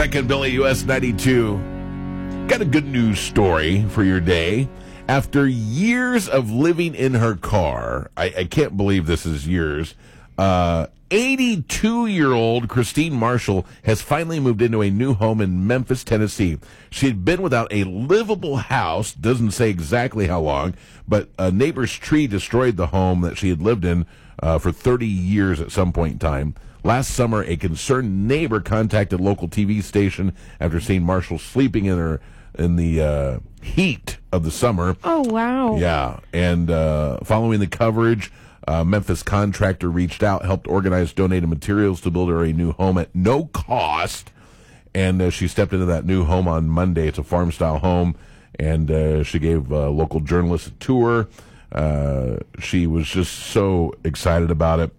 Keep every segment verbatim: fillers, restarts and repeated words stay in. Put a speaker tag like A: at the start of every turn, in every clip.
A: Beck and Billy, U S ninety-two. Got a good news story for your day. After years of living in her car, I, I can't believe this is years, uh, eighty-two-year-old Christine Marshall has finally moved into a new home in Memphis, Tennessee. She had been without a livable house, doesn't say exactly how long, but a neighbor's tree destroyed the home that she had lived in uh, for thirty years at some point in time. Last summer, a concerned neighbor contacted local T V station after seeing Marshall sleeping in her in the uh, heat of the summer.
B: Oh, wow.
A: Yeah, and uh, following the coverage, uh, Memphis contractor reached out, helped organize donated materials to build her a new home at no cost, and uh, she stepped into that new home on Monday. It's a farm-style home, and uh, she gave uh, local journalists a tour. Uh, she was just so excited about it.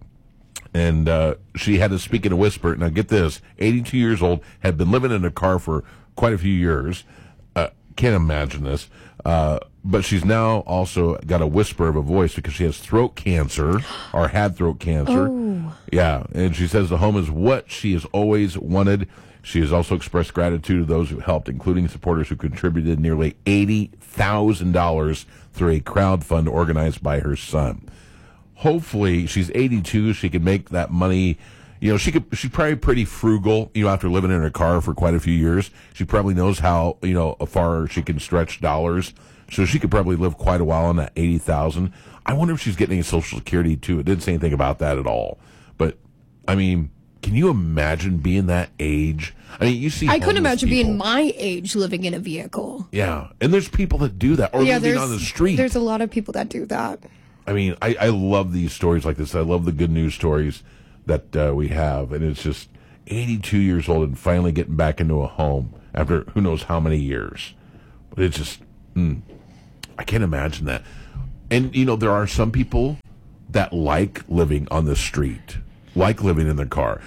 A: And uh, she had to speak in a whisper. Now, get this, eighty-two years old, had been living in a car for quite a few years. Uh, can't imagine this. Uh, but she's now also got a whisper of a voice because she has throat cancer, or had throat cancer.
B: Oh.
A: Yeah, and she says the home is what she has always wanted. She has also expressed gratitude to those who helped, including supporters who contributed nearly eighty thousand dollars through a crowdfund organized by her son. Hopefully, she's eighty-two. She can make that money. You know, she could. She's probably pretty frugal. You know, after living in her car for quite a few years, she probably knows how you know far she can stretch dollars. So she could probably live quite a while on that eighty thousand. I wonder if she's getting any Social Security too. It didn't say anything about that at all. But I mean, can you imagine being that age? I mean, you see.
B: I couldn't imagine
A: people.
B: being my age living in a vehicle.
A: Yeah, and there's people that do that, or
B: yeah,
A: living on the street.
B: There's a lot of people that do that.
A: I mean, I, I love these stories like this. I love the good news stories that uh, we have. And it's just eighty-two years old and finally getting back into a home after who knows how many years. But it's just, mm, I can't imagine that. And, you know, there are some people that like living on the street, like living in their car.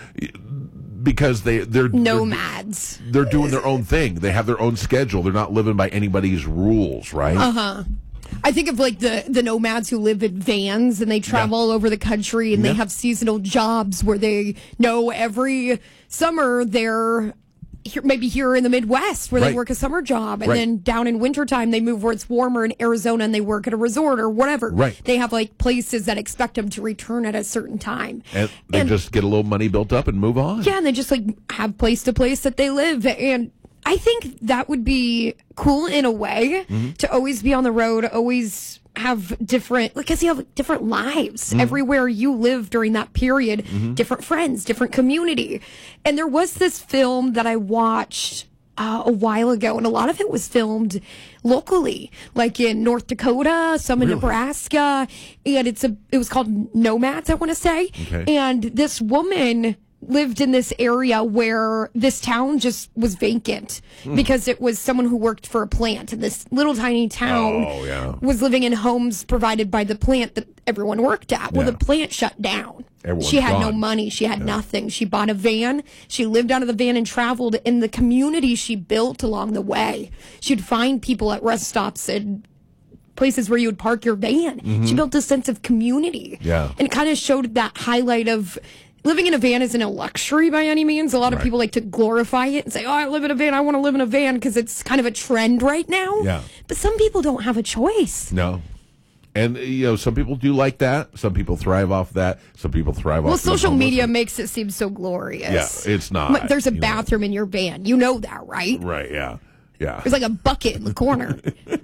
A: Because they, they're...
B: Nomads.
A: They're, they're doing their own thing. They have their own schedule. They're not living by anybody's rules, right?
B: Uh-huh. I think of like the, the nomads who live in vans and they travel yeah. all over the country and yeah. they have seasonal jobs where they know every summer they're here, maybe here in the Midwest where
A: right.
B: they work a summer job and
A: right.
B: then down in wintertime they move where it's warmer in Arizona and they work at a resort or whatever.
A: Right.
B: They have like places that expect them to return at a certain time.
A: And they
B: and,
A: just get a little money built up and move on.
B: Yeah, and they just like have place to place that they live. And I think that would be cool in a way mm-hmm. to always be on the road, always have different, because you have different lives mm-hmm. everywhere you live during that period, mm-hmm. different friends, different community. And there was this film that I watched uh, a while ago, and a lot of it was filmed locally, like in North Dakota, some in
A: really?
B: Nebraska, and it's a, it was called Nomads, I want to say.
A: Okay.
B: And this woman lived in this area where this town just was vacant mm. because it was someone who worked for a plant, and this little tiny town
A: oh, yeah.
B: was living in homes provided by the plant that everyone worked at. Well,
A: yeah.
B: the plant shut down.
A: Everyone's
B: she had
A: gone.
B: no money. She had
A: yeah.
B: nothing. She bought a van. She lived out of the van and traveled in the community she built along the way. She'd find people at rest stops and places where you would park your van. Mm-hmm. She built a sense of community.
A: Yeah.
B: And it kind of showed that highlight of living in a van isn't a luxury by any means. A lot of
A: right.
B: people like to glorify it and say, oh, I live in a van. I want to live in a van because it's kind of a trend right now.
A: Yeah.
B: But some people don't have a choice.
A: No. And, you know, some people do like that. Some people thrive off that. Some people thrive
B: well,
A: off
B: Well, social media
A: and...
B: makes it seem so glorious.
A: Yeah, it's not.
B: But there's a
A: you
B: bathroom
A: know.
B: in your van. You know that, right?
A: Right, yeah. Yeah.
B: There's like a bucket in the corner.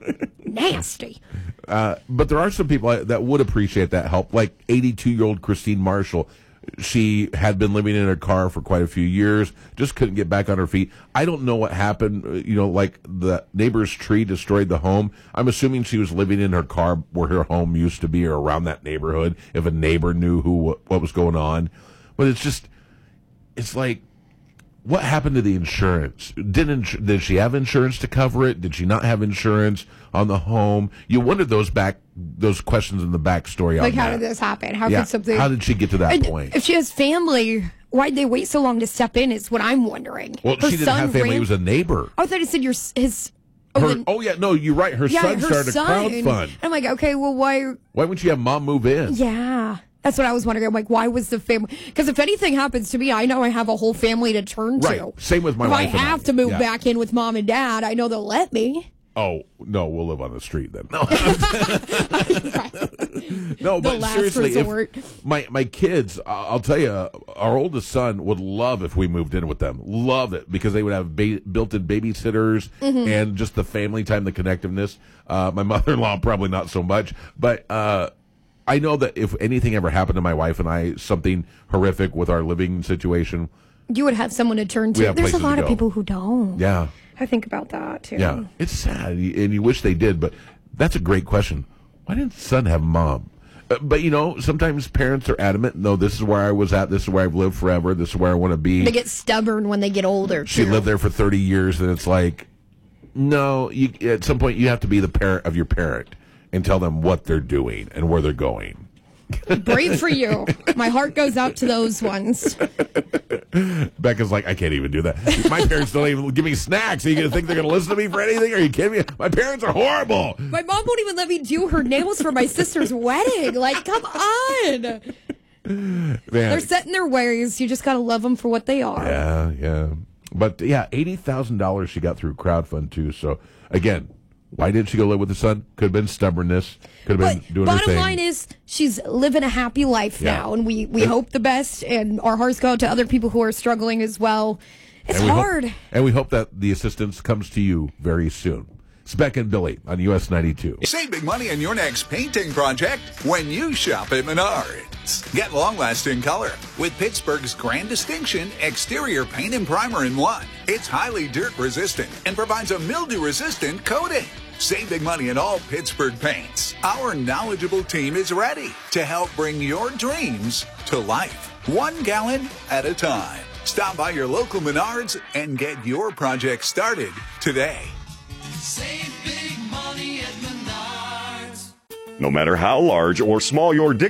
B: Nasty.
A: Uh, but there are some people that would appreciate that help, like eighty-two-year-old Christine Marshall. She had been living in her car for quite a few years, just couldn't get back on her feet. I don't know what happened. You know, like the neighbor's tree destroyed the home. I'm assuming she was living in her car where her home used to be or around that neighborhood, if a neighbor knew who what was going on. But it's just, it's like, what happened to the insurance? Did, ins- did she have insurance to cover it? Did she not have insurance on the home? You wondered those back those questions in the backstory.
B: Like,
A: on
B: how
A: that.
B: did this happen? How
A: yeah.
B: could something?
A: How did she get to that
B: and
A: point?
B: If she has family, why'd they wait so long to step in? Is what I'm wondering.
A: Well,
B: her
A: she didn't have family.
B: Ran-
A: It was a neighbor.
B: I thought it said your his. Oh,
A: Her,
B: the,
A: oh yeah, no, you're right. Her
B: yeah,
A: son
B: her
A: started
B: son.
A: a crowdfund.
B: I'm like, okay, well, why?
A: Why wouldn't she have mom move in?
B: Yeah. That's what I was wondering. I'm like, why was the family? Because if anything happens to me, I know I have a whole family to turn
A: Right.
B: to.
A: Same with my
B: if
A: wife
B: I
A: and
B: have
A: I.
B: to move
A: Yeah.
B: back in with mom and dad, I know they'll let me.
A: Oh, no, we'll live on the street then. No,
B: Right.
A: no
B: The
A: but
B: last
A: seriously,
B: resort.
A: if my, my kids, I- I'll tell you, our oldest son would love if we moved in with them. Love it because they would have ba- built-in babysitters
B: Mm-hmm.
A: and just the family time, the connectiveness. Uh, my mother-in-law, probably not so much. But uh, I know that if anything ever happened to my wife and I, something horrific with our living situation,
B: You would have someone to turn
A: We
B: to.
A: have
B: There's a
A: places to
B: lot of
A: go.
B: people who don't.
A: yeah.
B: I think about that too.
A: Yeah, it's sad, and you, and you wish they did, but that's a great question. Why didn't son have mom? Uh, but, you know, sometimes parents are adamant, no, this is where I was at, this is where I've lived forever, this is where I want to be.
B: They get stubborn when they get older.
A: She
B: too.
A: lived there for thirty years, and it's like, no, you, at some point you have to be the parent of your parent and tell them what they're doing and where they're going.
B: Brave for you. My heart goes out to those ones.
A: Becca's like, I can't even do that. My parents don't even give me snacks. Are you going to think they're going to listen to me for anything? Are you kidding me? My parents are horrible.
B: My mom won't even let me do her nails for my sister's wedding. Like, come on.
A: Man.
B: They're set in their ways. You just got to love them for what they are.
A: Yeah, yeah. But, yeah, eighty thousand dollars she got through crowdfund, too. So, again, why did she go live with the son? Could have been stubbornness. Could have been
B: But
A: doing her
B: bottom
A: thing.
B: line is she's living a happy life
A: Yeah.
B: now, and we, we
A: And-
B: hope the best, and our hearts go out to other people who are struggling as well. It's
A: And we hope-
B: hard.
A: and we hope that the assistance comes to you very soon. It's Beck and Billy on U S ninety-two.
C: Save big money on your next painting project when you shop at Menards. Get long-lasting color with Pittsburgh's Grand Distinction exterior paint and primer in one. It's highly dirt-resistant and provides a mildew-resistant coating. Save big money in all Pittsburgh paints. Our knowledgeable team is ready to help bring your dreams to life, one gallon at a time. Stop by your local Menards and get your project started today.
D: Save big money at Menards. No matter how large or small your